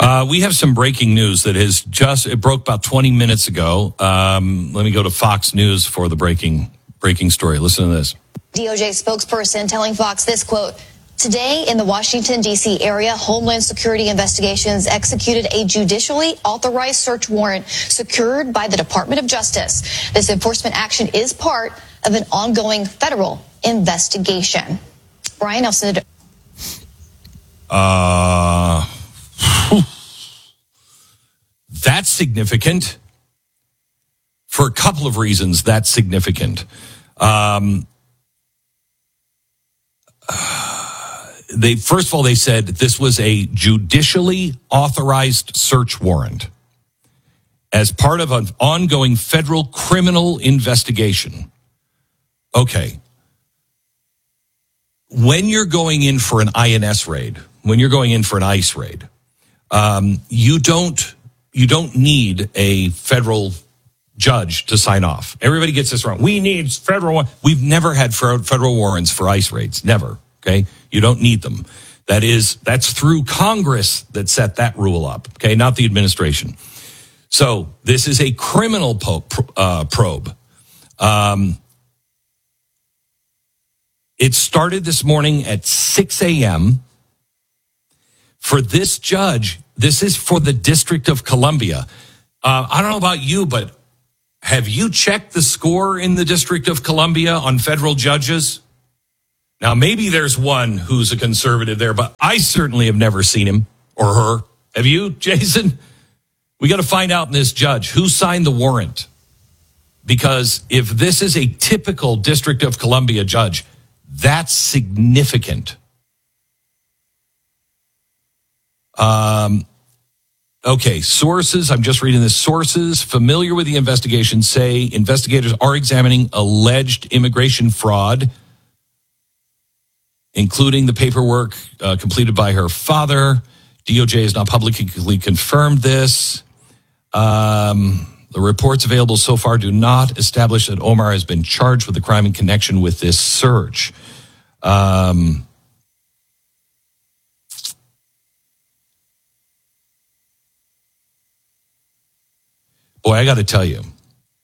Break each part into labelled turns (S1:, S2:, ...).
S1: We have some breaking news that it broke about 20 minutes ago. Let me go to Fox News for the breaking story. Listen to this.
S2: DOJ spokesperson telling Fox this, quote, "Today in the Washington, D.C. area, Homeland Security Investigations executed a judicially authorized search warrant secured by the Department of Justice. This enforcement action is part of an ongoing federal investigation." Brian Nelson.
S1: That's significant. For a couple of reasons, that's significant. First of all, they said this was a judicially authorized search warrant as part of an ongoing federal criminal investigation. Okay. When you're going in for an INS raid, when you're going in for an ICE raid, you don't need a federal judge to sign off. Everybody gets this wrong. We need federal. We've never had federal warrants for ICE raids. Never. Okay. You don't need them. That's through Congress that set that rule up. Okay. Not the administration. So this is a criminal probe. It started this morning at 6 a.m. For this judge, this is for the District of Columbia. I don't know about you, but have you checked the score in the District of Columbia on federal judges? Now, maybe there's one who's a conservative there, but I certainly have never seen him or her. Have you, Jason? We got to find out in this judge who signed the warrant. Because if this is a typical District of Columbia judge, that's significant. Okay, sources, I'm just reading this. Sources familiar with the investigation say investigators are examining alleged immigration fraud, including the paperwork completed by her father. DOJ has not publicly confirmed this. The reports available so far do not establish that Omar has been charged with a crime in connection with this search. Boy, I got to tell you,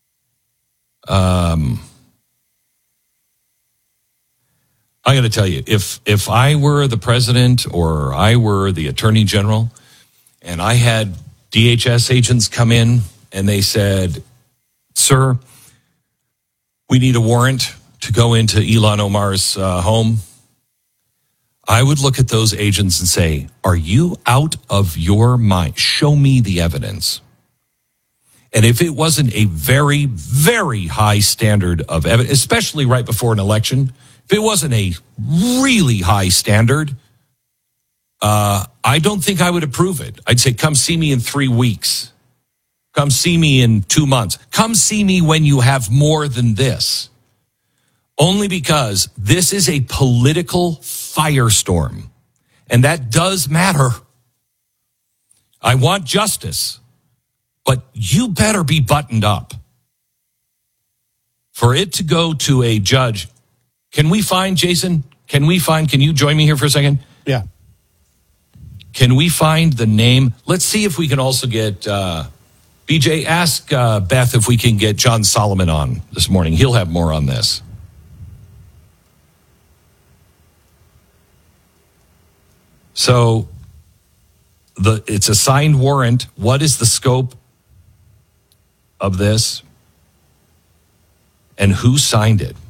S1: if I were the president or I were the attorney general and I had DHS agents come in and they said, "Sir, we need a warrant to go into Ilhan Omar's home," I would look at those agents and say, "Are you out of your mind? Show me the evidence." And if it wasn't a very, very high standard of evidence, especially right before an election, if it wasn't a really high standard, I don't think I would approve it. I'd say, come see me in 3 weeks. Come see me in 2 months. Come see me when you have more than this. Only because this is a political firestorm. And that does matter. I want justice. But you better be buttoned up. For it to go to a judge, can you join me here for a second?
S3: Yeah.
S1: Can we find the name? Let's see if we can also get, BJ, ask Beth if we can get John Solomon on this morning. He'll have more on this. So, it's a signed warrant. What is the scope of this, and who signed it?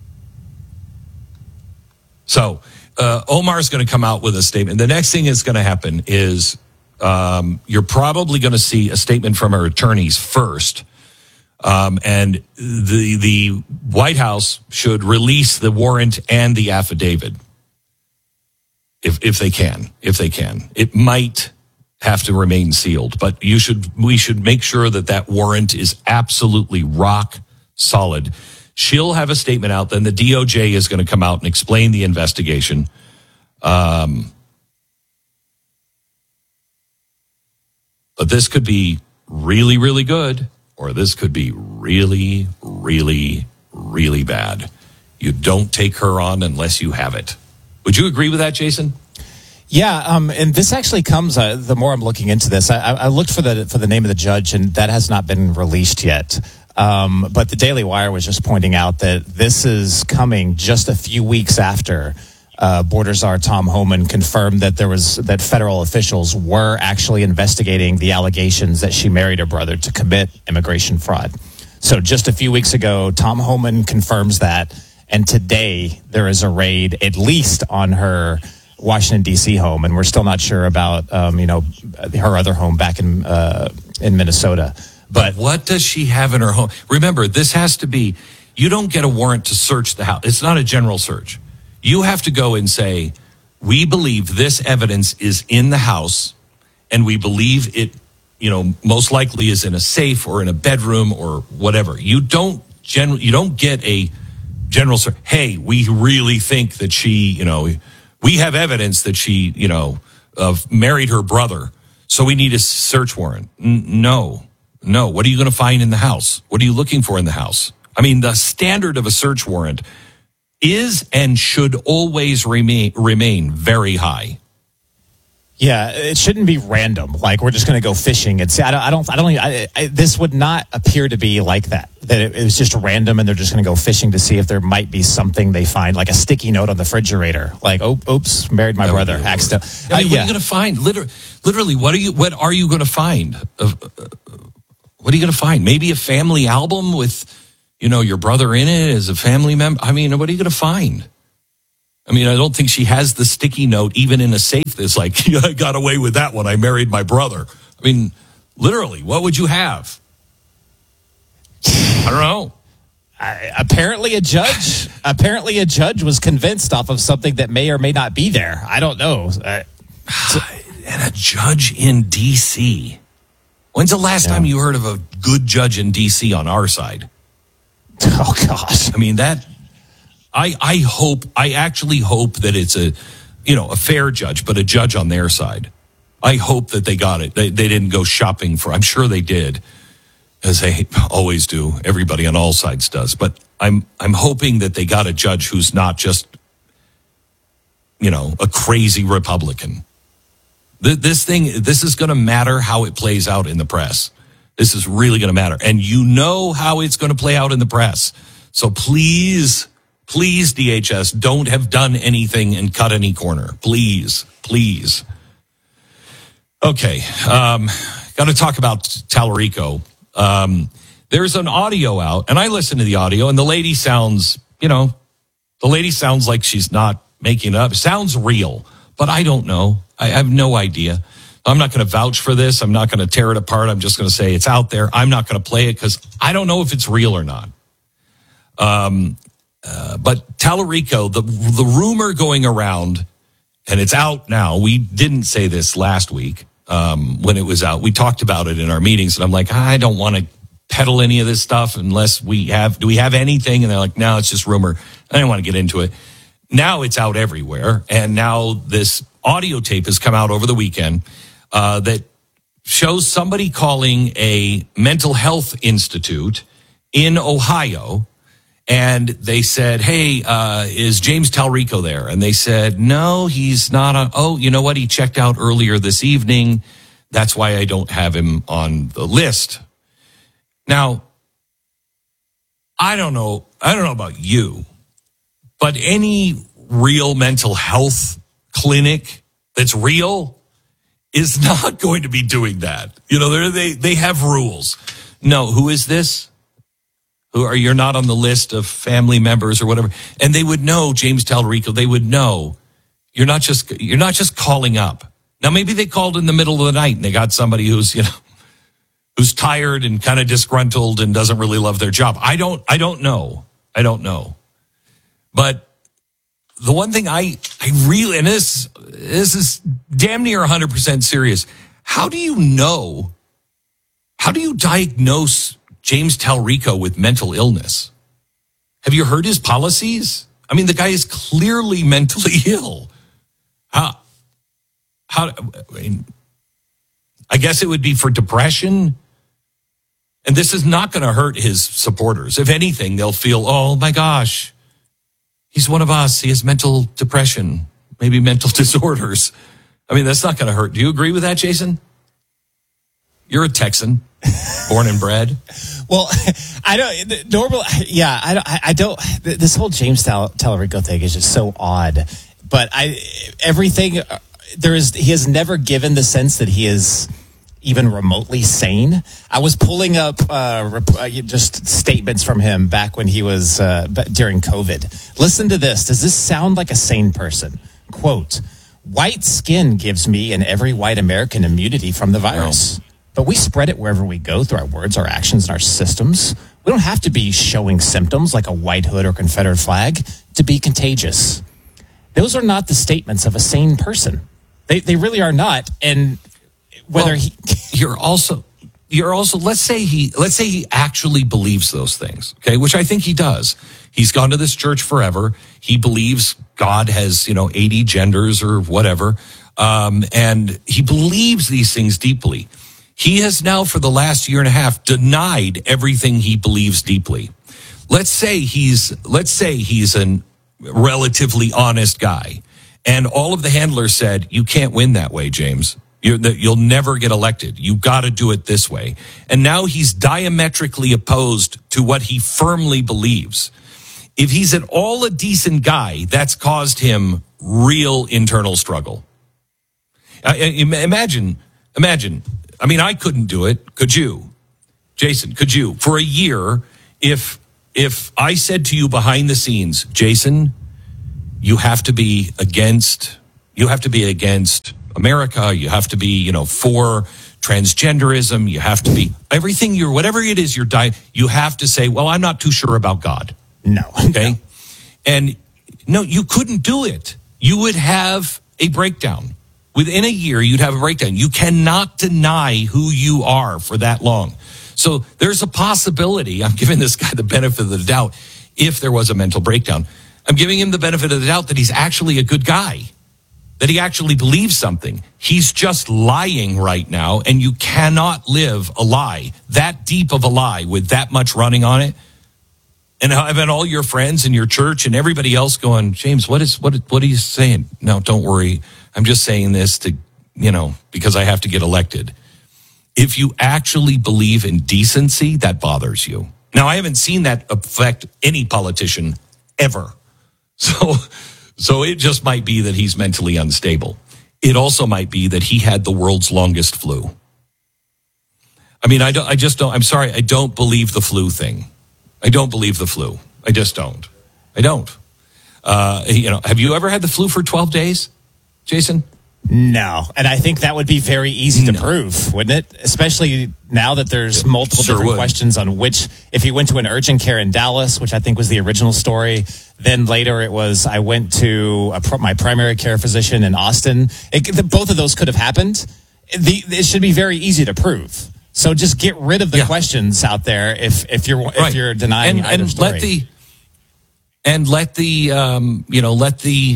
S1: So Omar's going to come out with a statement. The next thing that's going to happen is you're probably going to see a statement from her attorneys first, and the White House should release the warrant and the affidavit if they can. It might have to remain sealed, but we should make sure that warrant is absolutely rock solid. She'll have a statement out, then the DOJ is going to come out and explain the investigation. But this could be really, really good, or this could be really, really, really bad. You don't take her on unless you have it. Would you agree with that, Jason?
S3: Yeah, and this actually comes. The more I'm looking into this, I looked for the name of the judge, and that has not been released yet. But the Daily Wire was just pointing out that this is coming just a few weeks after border czar Tom Homan confirmed that federal officials were actually investigating the allegations that she married her brother to commit immigration fraud. So just a few weeks ago, Tom Homan confirms that, and today there is a raid, at least on her Washington, D.C. home, and we're still not sure about her other home back in Minnesota.
S1: But what does she have in her home? Remember, this has to be, you don't get a warrant to search the house. It's not a general search. You have to go and say, we believe this evidence is in the house, and we believe it, most likely is in a safe or in a bedroom or whatever. You don't get a general search. Hey, we really think that she, we have evidence that she, married her brother, so we need a search warrant. No. What are you going to find in the house? What are you looking for in the house? I mean, the standard of a search warrant is and should always remain very high.
S3: Yeah, it shouldn't be random. Like, we're just going to go fishing and see. This would not appear to be like that. That it was just random, and they're just going to go fishing to see if there might be something they find, like a sticky note on the refrigerator. Like, oops, married my brother. Accident.
S1: What are you going to find? Literally, what are you going to find? What are you going to find? Maybe a family album with, your brother in it as a family member. I mean, what are you going to find? I mean, I don't think she has the sticky note even in a safe that's like, I got away with that one. I married my brother. I mean, literally, what would you have? I don't know.
S3: Apparently a judge was convinced off of something that may or may not be there. I don't know.
S1: And a judge in D.C. When's the last time you heard of a good judge in D.C. on our side?
S3: Oh, gosh.
S1: I mean, I actually hope that it's a fair judge, but a judge on their side. I hope that they got it. They didn't go shopping for, I'm sure they did, as they always do. Everybody on all sides does. But I'm hoping that they got a judge who's not just, a crazy Republican. This is going to matter how it plays out in the press. This is really going to matter. And you know how it's going to play out in the press. So please, DHS, don't have done anything and cut any corner. Please. Okay. Got to talk about Tallarico. There's an audio out, and I listened to the audio, and the lady sounds like she's not making it up. It sounds real, but I don't know. I have no idea. I'm not going to vouch for this. I'm not going to tear it apart. I'm just going to say it's out there. I'm not going to play it because I don't know if it's real or not. But Tallarico, the rumor going around, and it's out now. We didn't say this last week when it was out. We talked about it in our meetings, and I'm like, I don't want to peddle any of this stuff unless do we have anything? And they're like, no, it's just rumor. I didn't want to get into it. Now it's out everywhere, and now this audio tape has come out over the weekend that shows somebody calling a mental health institute in Ohio, and they said, hey, is James Tallarico there? And they said, no, he's not on. Oh, you know what? He checked out earlier this evening. That's why I don't have him on the list. Now, I don't know about you, but any real mental health clinic that's real is not going to be doing that. They have rules. No, who is this? You're not on the list of family members or whatever. And they would know, James Tallarico, they would know you're not just calling up. Now, maybe they called in the middle of the night and they got somebody who's tired and kind of disgruntled and doesn't really love their job. I don't know. But the one thing I really, and this is damn near 100% serious. How do you diagnose James Tallarico with mental illness? Have you heard his policies? I mean, the guy is clearly mentally ill. I guess it would be for depression. And this is not going to hurt his supporters. If anything, they'll feel, oh my gosh, he's one of us. He has mental depression, maybe mental disorders. I mean, that's not going to hurt. Do you agree with that, Jason? You're a Texan, born and bred.
S3: Well, I don't normally. Yeah, I don't. This whole James Tallarico thing is just so odd. But everything there is. He has never given the sense that he is even remotely sane. I was pulling up just statements from him back when he was during COVID. Listen to this. Does this sound like a sane person? Quote: "White skin gives me and every white American immunity from the virus. Oh. But we spread it wherever we go through our words, our actions, and our systems. We don't have to be showing symptoms like a white hood or Confederate flag to be contagious." Those are not the statements of a sane person. They really are not. And whether
S1: you're also let's say he actually believes those things, okay, which I think he does. He's gone to this church forever. He believes God has 80 genders or whatever, and he believes these things deeply. He has now, for the last year and a half, denied everything he believes deeply. Let's say he's a relatively honest guy, and all of the handlers said, "You can't win that way, James. You'll never get elected. You got to do it this way." And now he's diametrically opposed to what he firmly believes. If he's at all a decent guy, that's caused him real internal struggle. Imagine. I mean, I couldn't do it. Could you? Jason, could you? For a year, if I said to you behind the scenes, "Jason, you have to be against America. You have to be, for transgenderism. You have to be everything whatever it is you have to say, well, I'm not too sure about God."
S3: No.
S1: Okay. And no, you couldn't do it. You would have a breakdown. Within a year, you'd have a breakdown. You cannot deny who you are for that long. So there's a possibility, I'm giving this guy the benefit of the doubt, if there was a mental breakdown, I'm giving him the benefit of the doubt that he's actually a good guy, that he actually believes something. He's just lying right now, and you cannot live a lie, that deep of a lie with that much running on it. And having all your friends and your church and everybody else going, "James, what are you saying?" "No, don't worry. I'm just saying this to, because I have to get elected." If you actually believe in decency, that bothers you. Now, I haven't seen that affect any politician ever. So it just might be that he's mentally unstable. It also might be that he had the world's longest flu. I mean, I'm sorry, I don't believe the flu thing. I don't believe the flu. I just don't. I don't. Have you ever had the flu for 12 days, Jason?
S3: No. And I think that would be very easy to prove, wouldn't it? Especially now that there's multiple different questions on which, if he went to an urgent care in Dallas, which I think was the original story, then later it was, I went to my primary care physician in Austin. Both of those could have happened. It should be very easy to prove. So just get rid of the questions out there if you're denying either story. Let the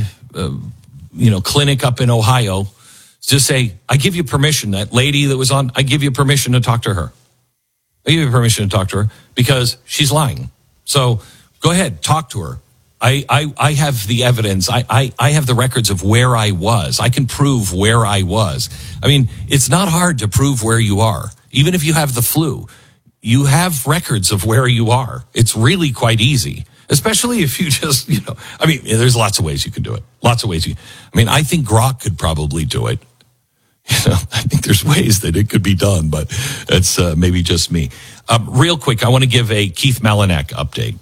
S3: clinic up in Ohio just say, "I give you permission." That lady that was on, I give you permission to talk to her. I give you permission to talk to her because she's lying. So go ahead, talk to her. I have the evidence. I have the records of where I was. I can prove where I was. I mean, it's not hard to prove where you are. Even if you have the flu, you have records of where you are. It's really quite easy, especially if you just, there's lots of ways you can do it. Lots of ways. I think Grok could probably do it. I think there's ways that it could be done, but it's maybe just me. Real quick, I want to give a Keith Malinak update.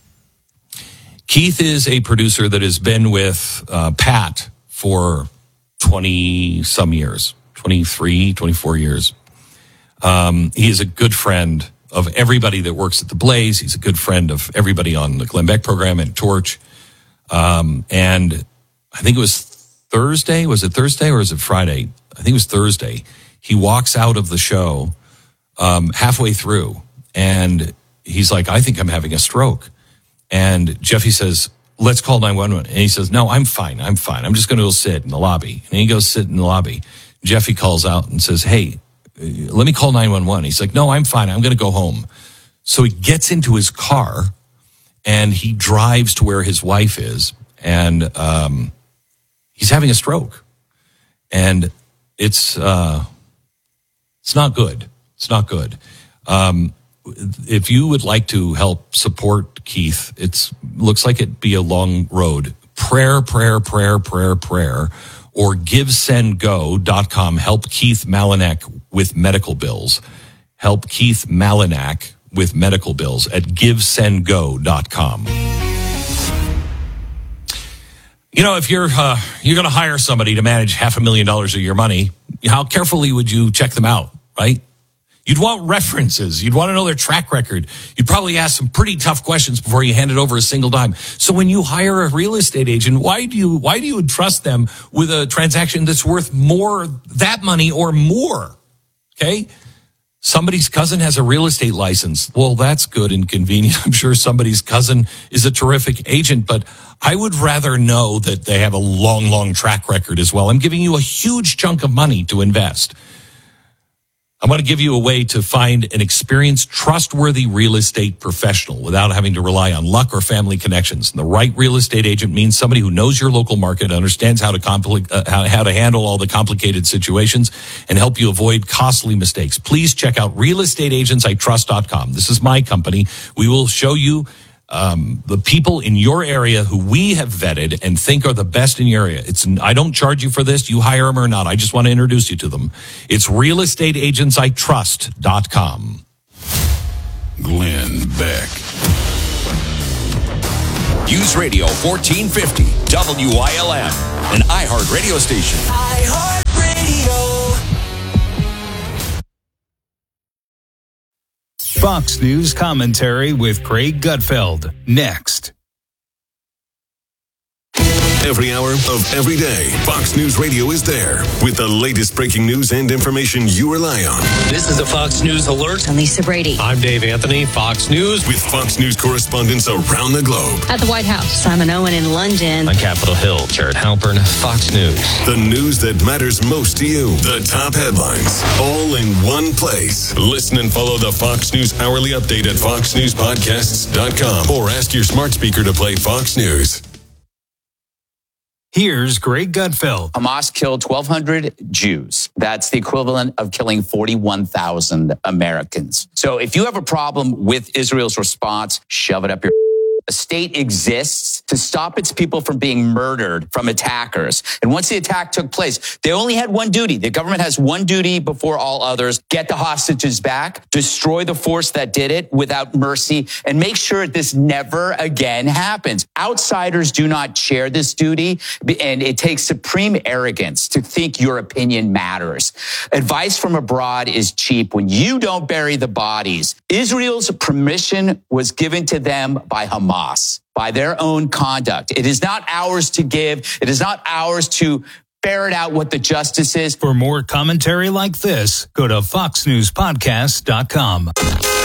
S3: Keith is a producer that has been with Pat for 20-some years, 23, 24 years. He is a good friend of everybody that works at the Blaze. He's a good friend of everybody on the Glenn Beck program and Torch. And I think it was Thursday. Was it Thursday or was it Friday? I think it was Thursday. He walks out of the show halfway through, and he's like, "I think I'm having a stroke." And Jeffy says, "Let's call 911." And he says, "No, I'm fine. I'm just going to go sit in the lobby." And he goes sit in the lobby. Jeffy calls out and says, "Hey, let me call 911. He's like, "No, I'm fine. I'm going to go home." So he gets into his car and he drives to where his wife is, and he's having a stroke.
S1: and it's not good. It's not good. If you would like to help support Keith, looks like it'd be a long road. Prayer, or GiveSendGo.com. Help Keith Malinak with medical bills. Help Keith Malinak with medical bills at GiveSendGo.com. You know, if you're going to hire somebody to manage $500,000 of your money, how carefully would you check them out, right? You'd want references. You'd want to know their track record. You'd probably ask some pretty tough questions before you hand it over a single dime. So when you hire a real estate agent, why do you entrust them with a transaction that's worth more, that money or more? Okay? Somebody's cousin has a real estate license. Well, that's good and convenient. I'm sure somebody's cousin is a terrific agent, but I would rather know that they have a long, long track record as well. I'm giving you a huge chunk of money to invest. I want to give you a way to find an experienced, trustworthy real estate professional without having to rely on luck or family connections. And the right real estate agent means somebody who knows your local market, understands how to handle all the complicated situations, and help you avoid costly mistakes. Please check out realestateagentsitrust.com. This is my company. We will show you the people in your area who we have vetted and think are the best in your area. I don't charge you for this. You hire them or not. I just want to introduce you to them. It's realestateagentsitrust.com.
S4: Glenn Beck. News Radio 1450 WILM, an iHeart radio station.
S5: iHeart Radio.
S6: Fox News commentary with Craig Gutfeld. Next.
S4: Every hour of every day, Fox News Radio is there with the latest breaking news and information you rely on.
S7: This is a Fox News alert.
S8: I'm Lisa Brady.
S7: I'm Dave Anthony, Fox News.
S4: With Fox News correspondents around the globe.
S8: At the White House, Simon Owen in London.
S7: On Capitol Hill, Jared Halpern, Fox News.
S4: The news that matters most to you. The top headlines, all in one place. Listen and follow the Fox News Hourly Update at foxnewspodcasts.com or ask your smart speaker to play Fox News.
S6: Here's Greg Gutfeld.
S9: Hamas killed 1,200 Jews. That's the equivalent of killing 41,000 Americans. So if you have a problem with Israel's response, shove it up your... A state exists to stop its people from being murdered from attackers. And once the attack took place, they only had one duty. The government has one duty before all others: get the hostages back, destroy the force that did it without mercy, and make sure this never again happens. Outsiders do not share this duty, and it takes supreme arrogance to think your opinion matters. Advice from abroad is cheap when you don't bury the bodies. Israel's permission was given to them by Hamas, by their own conduct. It is not ours to give. It is not ours to ferret out what the justice is.
S6: For more commentary like this, go to foxnewspodcasts.com.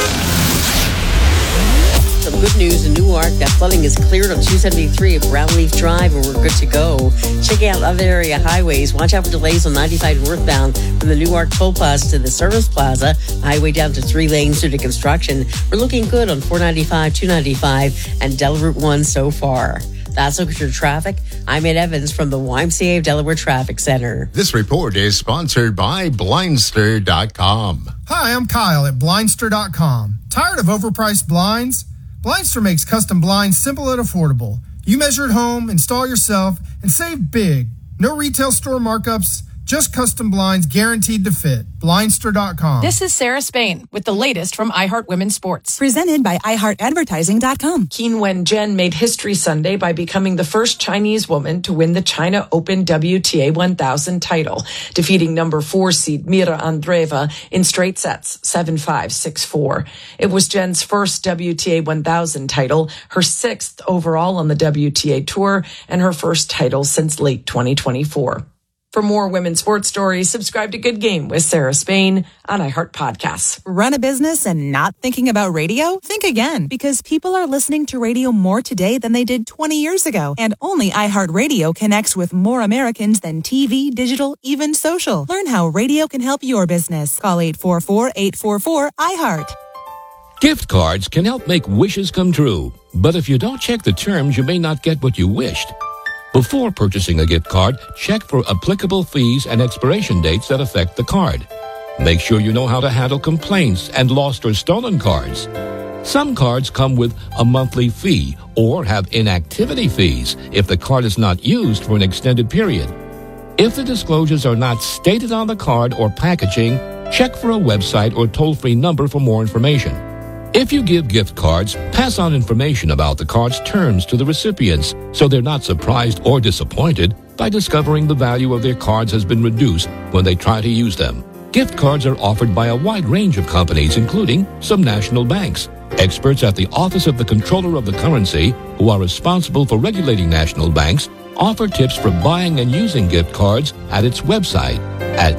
S10: Some good news in Newark. That flooding is cleared on 273 at Brownleaf Drive, and we're good to go. Checking out other area highways. Watch out for delays on 95 northbound from the Newark Toll Plaza to the Service Plaza. Highway down to 3 lanes due to construction. We're looking good on 495, 295, and Del Route 1 so far. That's look at your traffic. I'm Ed Evans from the YMCA of Delaware Traffic Center.
S11: This report is sponsored by Blindster.com.
S12: Hi, I'm Kyle at Blindster.com. Tired of overpriced blinds? Blindster makes custom blinds simple and affordable. You measure at home, install yourself, and save big. No retail store markups, just custom blinds guaranteed to fit. Blindster.com.
S13: This is Sarah Spain with the latest from iHeart Women's Sports.
S14: Presented by iHeartAdvertising.com.
S13: Qin Wen-jen made history Sunday by becoming the first Chinese woman to win the China Open WTA 1000 title, defeating number 4 seed Mira Andreeva in straight sets, 7-5, 6-4. It was Jen's first WTA 1000 title, her 6th overall on the WTA Tour, and her first title since late 2024. For more women's sports stories, subscribe to Good Game with Sarah Spain on iHeart Podcasts.
S14: Run a business and not thinking about radio? Think again, because people are listening to radio more today than they did 20 years ago. And only iHeartRadio connects with more Americans than TV, digital, even social. Learn how radio can help your business. Call 844-844-iHeart.
S15: Gift cards can help make wishes come true. But if you don't check the terms, you may not get what you wished. Before purchasing a gift card, check for applicable fees and expiration dates that affect the card. Make sure you know how to handle complaints and lost or stolen cards. Some cards come with a monthly fee or have inactivity fees if the card is not used for an extended period. If the disclosures are not stated on the card or packaging, check for a website or toll-free number for more information. If you give gift cards, pass on information about the card's terms to the recipients so they're not surprised or disappointed by discovering the value of their cards has been reduced when they try to use them. Gift cards are offered by a wide range of companies, including some national banks. Experts at the Office of the Comptroller of the Currency, who are responsible for regulating national banks, offer tips for buying and using gift cards at its website at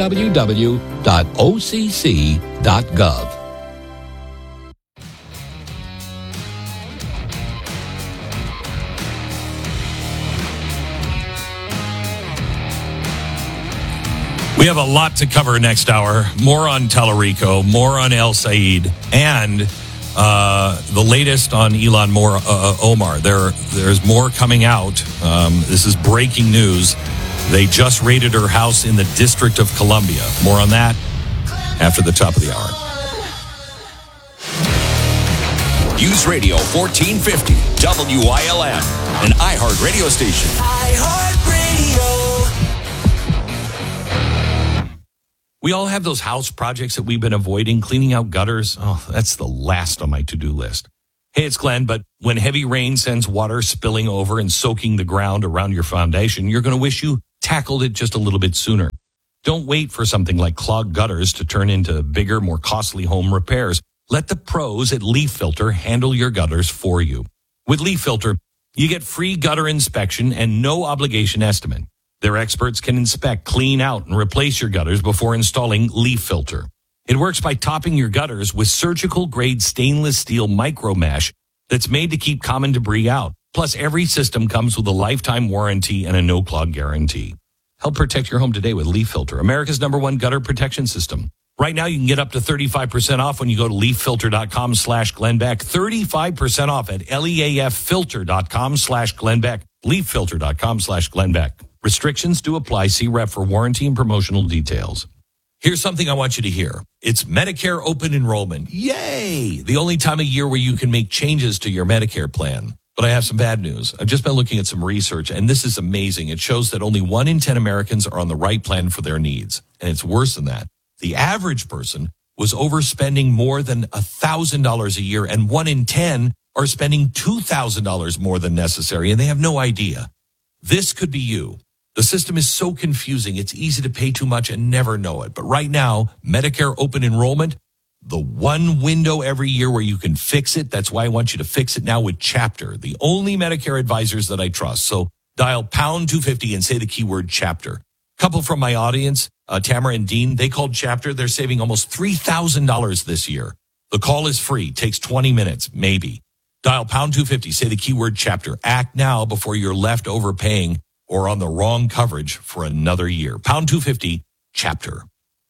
S15: www.occ.gov.
S1: We have a lot to cover next hour. More on Tellerico, more on El Said, and the latest on Ilhan Omar. There's more coming out. This is breaking news. They just raided her house in the District of Columbia. More on that after the top of the hour.
S16: News Radio 1450, WILM, an iHeart radio station.
S1: We all have those house projects that we've been avoiding, cleaning out gutters. Oh, that's the last on my to-do list. Hey, it's Glenn, but when heavy rain sends water spilling over and soaking the ground around your foundation, you're going to wish you tackled it just a little bit sooner. Don't wait for something like clogged gutters to turn into bigger, more costly home repairs. Let the pros at Leaf Filter handle your gutters for you. With Leaf Filter, you get free gutter inspection and no obligation estimate. Their experts can inspect, clean out, and replace your gutters before installing Leaf Filter. It works by topping your gutters with surgical-grade stainless steel micro mesh that's made to keep common debris out. Plus, every system comes with a lifetime warranty and a no-clog guarantee. Help protect your home today with Leaf Filter, America's #1 gutter protection system. Right now, you can get up to 35% off when you go to leaffilter.com/Glenn Beck. 35% off at leaffilter.com/Glenn Beck. leaffilter.com/Glenn Beck. Restrictions do apply. See rep for warranty and promotional details. Here's something I want you to hear. It's Medicare open enrollment. Yay! The only time of year where you can make changes to your Medicare plan. But I have some bad news. I've just been looking at some research, and this is amazing. It shows that only 1 in 10 Americans are on the right plan for their needs. And it's worse than that. The average person was overspending more than $1,000 a year, and 1 in 10 are spending $2,000 more than necessary, and they have no idea. This could be you. The system is so confusing, it's easy to pay too much and never know it. But right now, Medicare open enrollment, the one window every year where you can fix it. That's why I want you to fix it now with Chapter, the only Medicare advisors that I trust. So dial pound 250 and say the keyword Chapter. Couple from my audience, Tamara and Dean, they called Chapter. They're saving almost $3,000 this year. The call is free, takes 20 minutes, maybe. Dial pound 250, say the keyword Chapter. Act now before you're left overpaying or on the wrong coverage for another year. Pound 250, Chapter.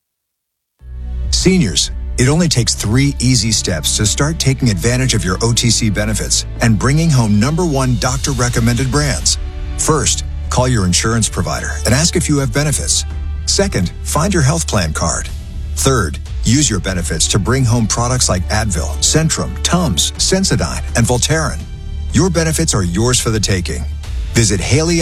S17: Seniors, it only takes 3 easy steps to start taking advantage of your OTC benefits and bringing home #1 doctor-recommended brands. First, call your insurance provider and ask if you have benefits. Second, find your health plan card. Third, use your benefits to bring home products like Advil, Centrum, Tums, Sensodyne, and Voltaren. Your benefits are yours for the taking. Visit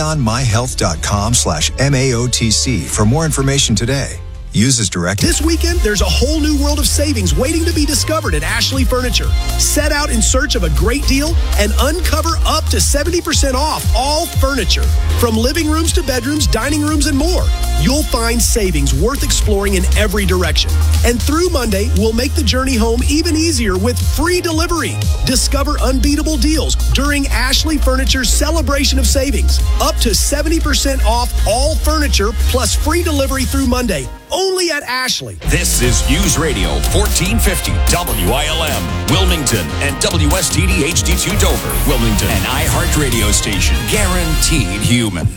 S17: HaleyOnMyHealth.com/MAOTC for more information today. Use as directed.
S18: This weekend, there's a whole new world of savings waiting to be discovered at Ashley Furniture. Set out in search of a great deal and uncover up to 70% off all furniture. From living rooms to bedrooms, dining rooms, and more. You'll find savings worth exploring in every direction. And through Monday, we'll make the journey home even easier with free delivery. Discover unbeatable deals during Ashley Furniture's celebration of savings. Up to 70% off all furniture plus free delivery through Monday. Only at Ashley.
S16: This is News Radio 1450 WILM, Wilmington, and WSTD HD2 Dover, Wilmington, an iHeart radio station. Guaranteed human.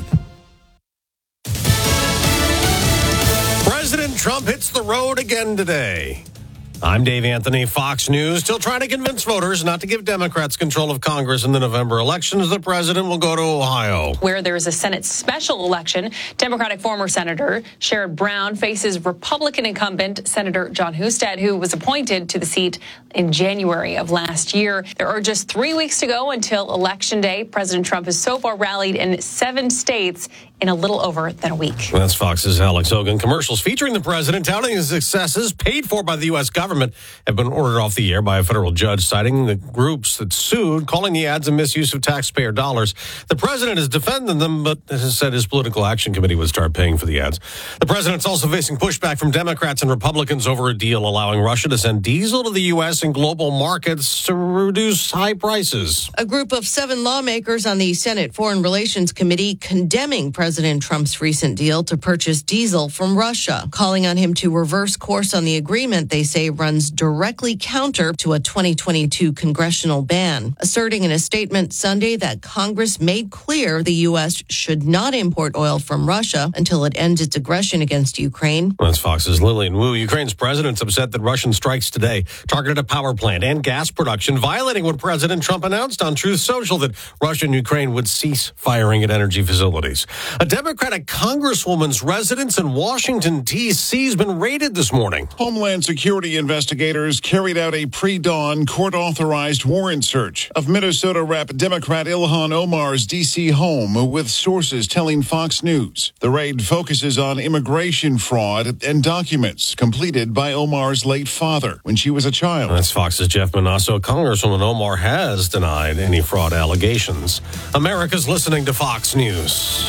S19: President Trump hits the road again today. I'm Dave Anthony, Fox News. Still trying to convince voters not to give Democrats control of Congress in the November elections. The president will go to Ohio,
S20: where there is a Senate special election. Democratic former Senator Sherrod Brown faces Republican incumbent Senator John Husted, who was appointed to the seat in January of last year. There are just 3 weeks to go until Election Day. President Trump has so far rallied in 7 states in a little over than a week.
S19: That's Fox's Alex Hogan. Commercials featuring the president touting his successes paid for by the U.S. government have been ordered off the air by a federal judge, citing the groups that sued, calling the ads a misuse of taxpayer dollars. The president has defended them, but has said his political action committee would start paying for the ads. The president's also facing pushback from Democrats and Republicans over a deal allowing Russia to send diesel to the U.S. and global markets to reduce high prices.
S21: A group of 7 lawmakers on the Senate Foreign Relations Committee condemning President Trump's recent deal to purchase diesel from Russia, calling on him to reverse course on the agreement they say runs directly counter to a 2022 congressional ban, asserting in a statement Sunday that Congress made clear the U.S. should not import oil from Russia until it ends its aggression against Ukraine.
S19: That's Fox's Lillian Wu. Ukraine's president's upset that Russian strikes today targeted a power plant and gas production, violating what President Trump announced on Truth Social, that Russia and Ukraine would cease firing at energy facilities. A Democratic congresswoman's residence in Washington, D.C. has been raided this morning.
S22: Homeland Security investigators carried out a pre-dawn court-authorized warrant search of Minnesota Rep. Democrat Ilhan Omar's D.C. home, with sources telling Fox News. The raid focuses on immigration fraud and documents completed by Omar's late father when she was a child.
S19: That's Fox's Jeff Manasso. Congresswoman Omar has denied any fraud allegations. America's listening to Fox News.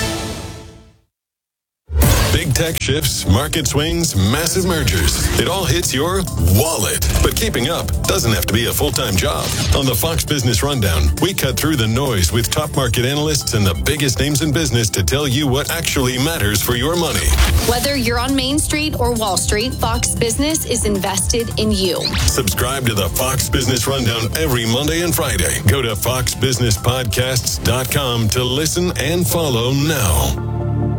S4: Big tech shifts, market swings, massive mergers. It all hits your wallet. But keeping up doesn't have to be a full-time job. On the Fox Business Rundown, we cut through the noise with top market analysts and the biggest names in business to tell you what actually matters for your money.
S23: Whether you're on Main Street or Wall Street, Fox Business is invested in you.
S4: Subscribe to the Fox Business Rundown every Monday and Friday. Go to foxbusinesspodcasts.com to listen and follow now.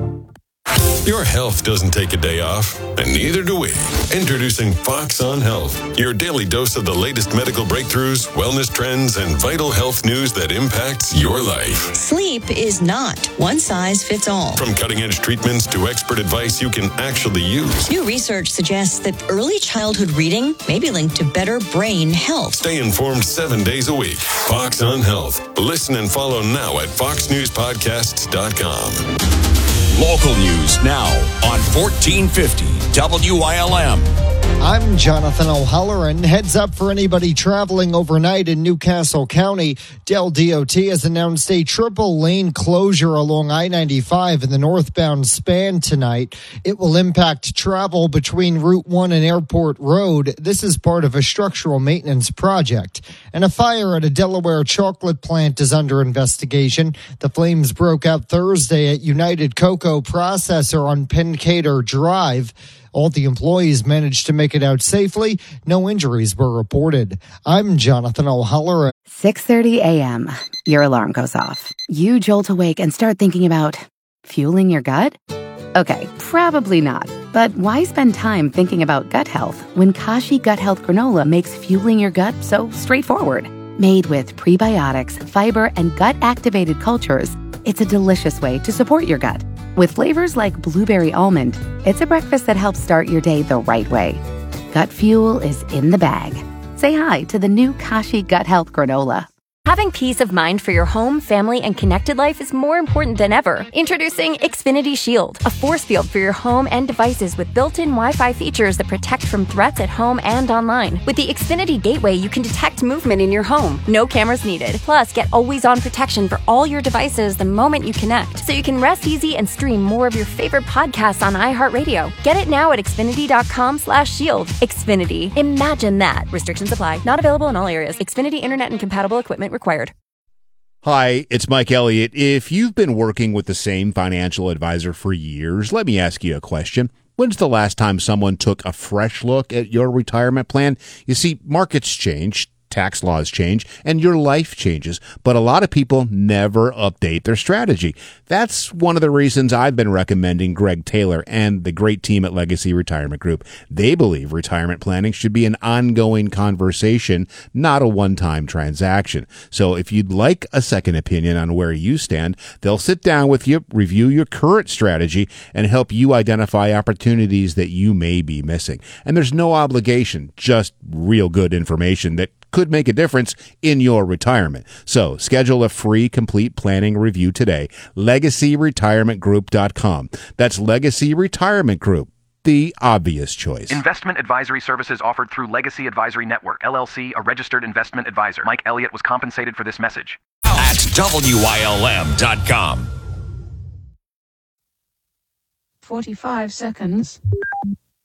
S4: Your health doesn't take a day off, and neither do we. Introducing Fox on Health, your daily dose of the latest medical breakthroughs, wellness trends, and vital health news that impacts your life.
S8: Sleep is not one size fits all.
S4: From cutting-edge treatments to expert advice you can actually use.
S8: New research suggests that early childhood reading may be linked to better brain health.
S4: Stay informed 7 days a week. Fox on Health. Listen and follow now at foxnewspodcasts.com.
S16: Local news now on 1450 WILM.
S24: I'm Jonathan O'Halloran. Heads up for anybody traveling overnight in Newcastle County. Dell DOT has announced a triple lane closure along I-95 in the northbound span tonight. It will impact travel between Route 1 and Airport Road. This is part of a structural maintenance project. And a fire at a Delaware chocolate plant is under investigation. The flames broke out Thursday at United Cocoa Processor on Pencader Drive. All the employees managed to make it out safely. No injuries were reported. I'm Jonathan O'Halloran.
S25: 6:30 a.m. Your alarm goes off. You jolt awake and start thinking about fueling your gut? Okay, probably not. But why spend time thinking about gut health when Kashi Gut Health Granola makes fueling your gut so straightforward? Made with prebiotics, fiber, and gut-activated cultures, it's a delicious way to support your gut. With flavors like blueberry almond, it's a breakfast that helps start your day the right way. Gut fuel is in the bag. Say hi to the new Kashi Gut Health Granola.
S26: Having peace of mind for your home, family, and connected life is more important than ever. Introducing Xfinity Shield, a force field for your home and devices with built-in Wi-Fi features that protect from threats at home and online. With the Xfinity Gateway, you can detect movement in your home. No cameras needed. Plus, get always-on protection for all your devices the moment you connect, so you can rest easy and stream more of your favorite podcasts on iHeartRadio. Get it now at Xfinity.com/shield. Xfinity. Imagine that. Restrictions apply. Not available in all areas. Xfinity Internet and compatible equipment required.
S27: Hi, it's Mike Elliott. If you've been working with the same financial advisor for years, let me ask you a question. When's the last time someone took a fresh look at your retirement plan? You see, markets change, tax laws change and your life changes, but a lot of people never update their strategy. That's one of the reasons I've been recommending Greg Taylor and the great team at Legacy Retirement Group. They believe retirement planning should be an ongoing conversation, not a one-time transaction. So if you'd like a second opinion on where you stand, they'll sit down with you, review your current strategy, and help you identify opportunities that you may be missing. And there's no obligation, just real good information that could make a difference in your retirement. So schedule a free complete planning review today. LegacyRetirementGroup.com. That's Legacy Retirement Group, the obvious choice.
S2: Investment advisory services offered through Legacy Advisory Network, LLC, a registered investment advisor. Mike Elliott was compensated for this message.
S16: At WILM.com.
S3: 45 seconds.